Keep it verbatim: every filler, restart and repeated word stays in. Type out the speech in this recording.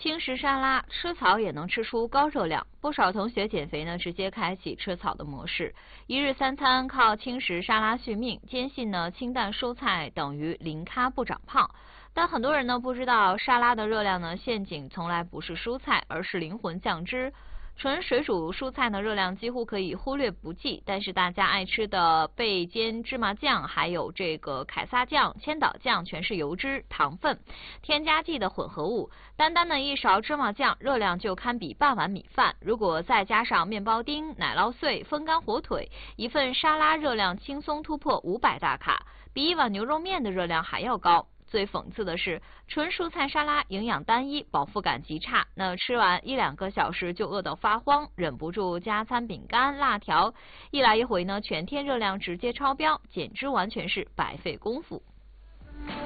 轻食沙拉，吃草也能吃出高热量。不少同学减肥呢，直接开启吃草的模式，一日三餐靠轻食沙拉续命，坚信呢清淡蔬菜等于零咖不长胖。但很多人呢不知道，沙拉的热量呢陷阱从来不是蔬菜，而是灵魂酱汁。纯水煮蔬菜呢，热量几乎可以忽略不计，但是大家爱吃的焙煎芝麻酱，还有这个凯撒酱、千岛酱，全是油脂、糖分、添加剂的混合物。单单的一勺芝麻酱，热量就堪比半碗米饭。如果再加上面包丁、奶酪碎、风干火腿，一份沙拉热量轻松突破五百大卡，比一碗牛肉面的热量还要高。最讽刺的是，纯蔬菜沙拉营养单一，饱腹感极差，那吃完一两个小时就饿到发慌，忍不住加餐饼干、辣条，一来一回呢，全天热量直接超标，简直完全是白费功夫。